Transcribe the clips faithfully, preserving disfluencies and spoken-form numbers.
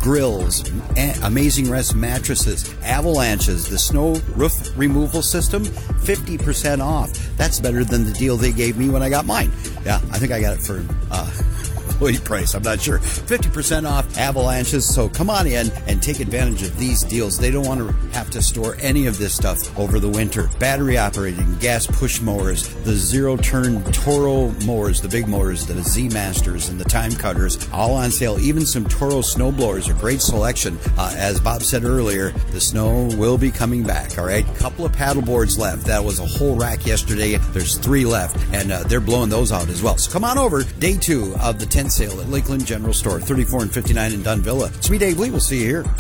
grills, a- Amazing Rest mattresses, Avalanches, the snow roof removal system, fifty percent off. That's better than the deal they gave me when I got mine. Yeah, I think I got it for uh, employee price. I'm not sure. fifty percent off Avalanches. So come on in and take advantage of these deals. They don't want to have to store any of this stuff over the winter. Battery operating, gas push mowers, the zero turn Toro mowers, the big mowers, the Z Masters and the Time Cutters, all on sale. Even some Toro snow blowers, a great selection. Uh, as Bob said earlier, the snow will be coming back. All right, couple of paddle boards left. That was a whole rack yesterday. There's three left, and uh, they're blowing those out as well. So come on over. Day two of the tent sale at Lakeland General Store, thirty-four and fifty-nine in Dunvilla. It's me, Dave Lee. We'll see you here.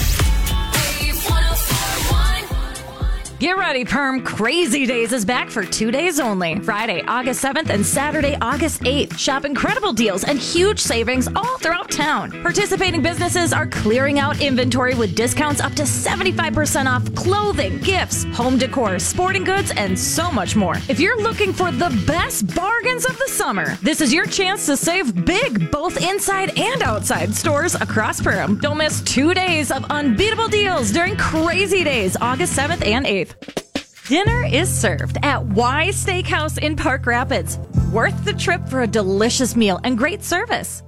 Get ready, Perm. Crazy Days is back for two days only. Friday, August seventh and Saturday, August eighth. Shop incredible deals and huge savings all throughout town. Participating businesses are clearing out inventory with discounts up to seventy-five percent off clothing, gifts, home decor, sporting goods, and so much more. If you're looking for the best bargains of the summer, this is your chance to save big, both inside and outside stores across Perm. Don't miss two days of unbeatable deals during Crazy Days, August seventh and eighth. Dinner is served at Y Steakhouse in Park Rapids. Worth the trip for a delicious meal and great service.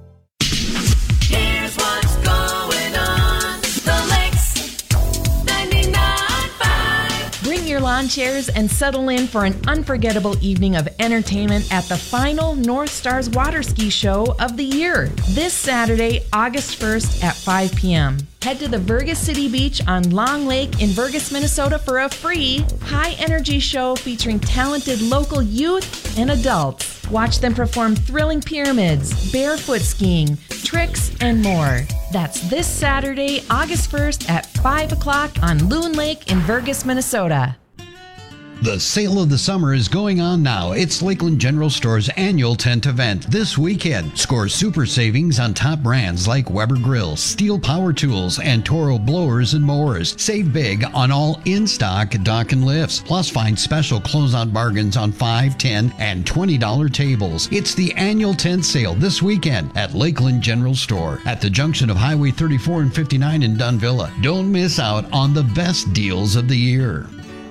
Here's what's going on. The Lakes ninety-nine point five. Bring your lawn chairs and settle in for an unforgettable evening of entertainment at the final North Stars Water Ski Show of the year. This Saturday, August first at five p.m. Head to the Vergas City Beach on Long Lake in Vergas, Minnesota for a free, high-energy show featuring talented local youth and adults. Watch them perform thrilling pyramids, barefoot skiing, tricks, and more. That's this Saturday, August first at five o'clock on Loon Lake in Vergas, Minnesota. The sale of the summer is going on now. It's Lakeland General Store's annual tent event this weekend. Score super savings on top brands like Weber Grills, Steel Power Tools, and Toro blowers and mowers. Save big on all in-stock dock and lifts. Plus find special closeout bargains on five, ten, and twenty dollar tables. It's the annual tent sale this weekend at Lakeland General Store at the junction of Highway thirty-four and fifty-nine in Dunvilla. Don't miss out on the best deals of the year.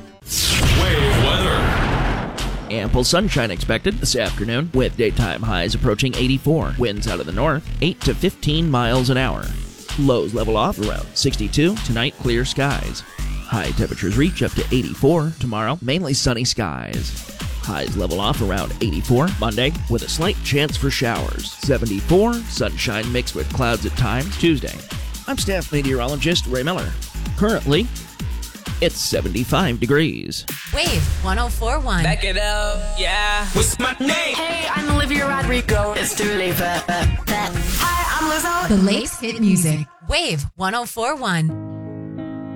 Wave weather. Ample sunshine expected this afternoon with daytime highs approaching eighty-four. Winds out of the north, eight to fifteen miles an hour. Lows level off around sixty-two. Tonight, clear skies. High temperatures reach up to eighty-four. Tomorrow, mainly sunny skies. Highs level off around eighty-four. Monday, with a slight chance for showers. seventy-four. Sunshine mixed with clouds at times. Tuesday. I'm staff meteorologist Ray Miller. Currently, it's seventy-five degrees. Wave one oh four point one. Back it up, yeah. What's my name? Hey, I'm Olivia Rodrigo. It's too late for that. Hi, I'm Lizzo. The Lakes Hit Music. Wave one oh four point one.